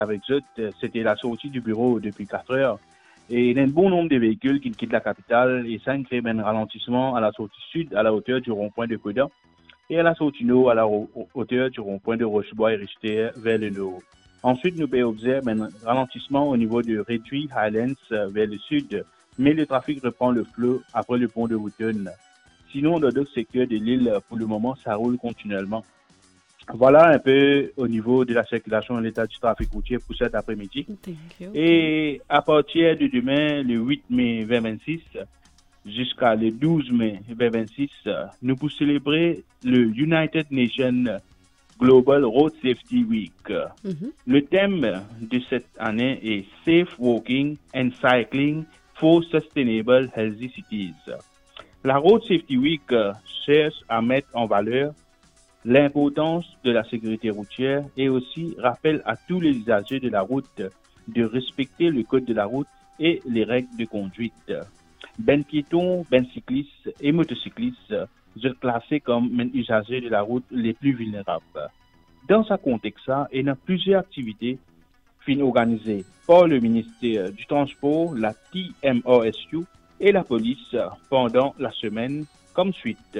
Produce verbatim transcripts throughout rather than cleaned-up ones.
avec eux, c'était la sortie du bureau depuis quatre heures. Et il y a un bon nombre de véhicules qui quittent la capitale et ça crée un ralentissement à la sortie sud, à la hauteur du rond-point de Coda, et à la sortie nord, à la hauteur du rond-point de Rochebois et Richter vers le nord. Ensuite, nous pouvons observer un ralentissement au niveau de Retweet Highlands vers le sud, mais le trafic reprend le flot après le pont de Wotton. Sinon, dans d'autres secteurs de l'île, pour le moment, ça roule continuellement. Voilà un peu au niveau de la circulation et l'état du trafic routier pour cet après-midi. Et à partir de demain, le huit mai deux mille vingt-six, jusqu'à le douze mai deux mille vingt-six, nous pour célébrer le United Nations Global Road Safety Week. Mm-hmm. Le thème de cette année est Safe Walking and Cycling for Sustainable Healthy Cities. La Road Safety Week cherche à mettre en valeur l'importance de la sécurité routière et aussi rappelle à tous les usagers de la route de respecter le code de la route et les règles de conduite. Ben piétons, ben cyclistes et motocyclistes sont classés comme les usagers de la route les plus vulnérables. Dans ce contexte, il y a plusieurs activités organisées par le ministère du Transport, la T M R S U et la police pendant la semaine comme suite.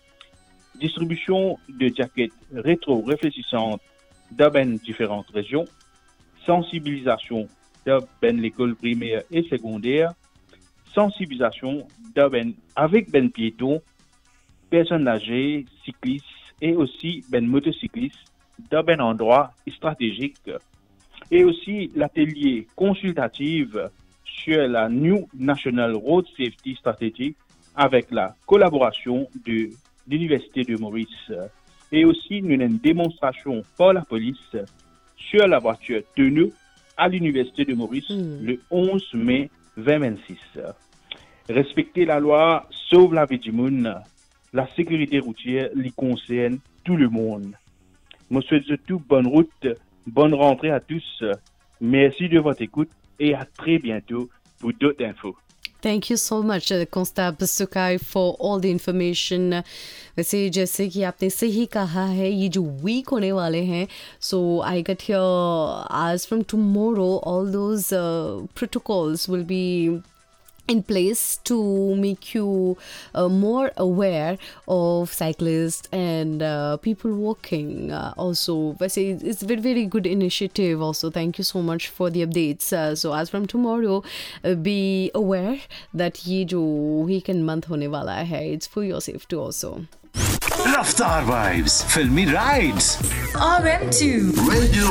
Distribution de jaquettes rétro-réfléchissantes dans différentes régions, sensibilisation dans l'école primaire et secondaire, sensibilisation ben, avec ben piétons, personnes âgées, cyclistes et aussi ben motocyclistes dans ben endroit stratégique et aussi l'atelier consultatif sur la New National Road Safety Strategy avec la collaboration de l'Université de Maurice. Et aussi, nous avons une démonstration par la police sur la voiture tenue à l'Université de Maurice mmh. le onze mai deux mille vingt-six. Respecter la loi sauve la vie du monde. La sécurité routière lui concerne tout le monde. Je souhaite surtout bonne route, bonne rentrée à tous. Merci de votre écoute et à très bientôt pour d'autres infos. Thank you so much, uh, Constable Sukai, for all the information. वैसे जैसे कि आपने सही कहा है ये जो वीक होने वाले हैं so I get here as from tomorrow all those uh, protocols will be in place to make you uh, more aware of cyclists and uh, people walking uh, also. It's a very, very good initiative also. Thank you so much for the updates. Uh, so as from tomorrow, uh, be aware that ये जो weekend month होने वाला है, it's for your safety also. Raftar Vibes, Filmy Rides. R M two. Radio